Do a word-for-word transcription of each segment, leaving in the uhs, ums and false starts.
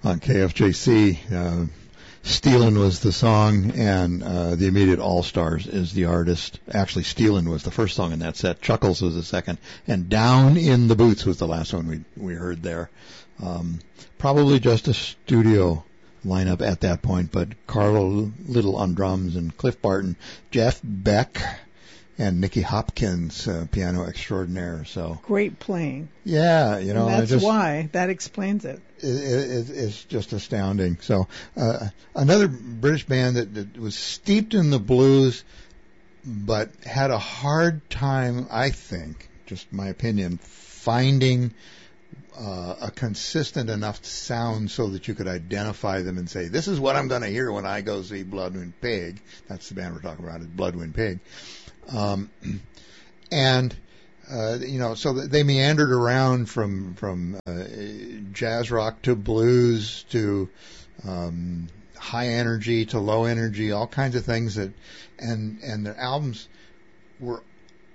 on K F J C. Uh, Steelin' was the song, and uh, the Immediate All-Stars is the artist. Actually, Steelin' was the first song in that set. Chuckles was the second, and Down in the Boots was the last one we we heard there. Um, probably just a studio lineup at that point, but Carlo Little on drums and Cliff Barton, Jeff Beck, and Nicky Hopkins, uh, piano extraordinaire. So great playing. Yeah, you know, and that's just, why that explains it. It, it. It's just astounding. So uh, another British band that, that was steeped in the blues, but had a hard time, I think, just my opinion, finding uh, a consistent enough sound so that you could identify them and say, this is what I'm going to hear when I go see Bloodwind Pig. That's the band we're talking about, is Bloodwind Pig. Um, and, uh, you know, so they meandered around from, from, uh, jazz rock to blues to, um, high energy to low energy, all kinds of things that, and, and their albums were,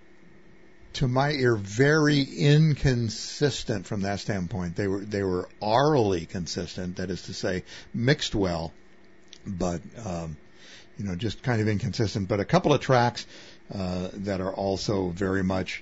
to my ear, very inconsistent from that standpoint. They were, they were aurally consistent, that is to say, mixed well, but, um, you know, just kind of inconsistent. But a couple of tracks, Uh, that are also very much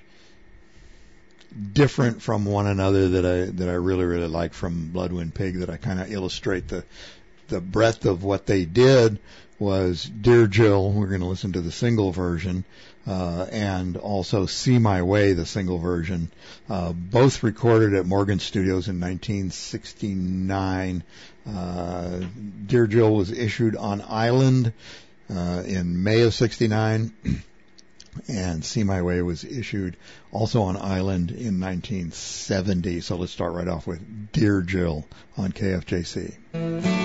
different from one another that I that I really really like from Bloodwind Pig, that I kind of illustrate the the breadth of what they did. Was Dear Jill, we're going to listen to the single version, uh, and also See My Way, the single version, uh, both recorded at Morgan Studios in nineteen sixty-nine. Uh, Dear Jill was issued on Island uh, in May of sixty-nine. And See My Way was issued also on Island in nineteen seventy. So let's start right off with Dear Jill on K F J C.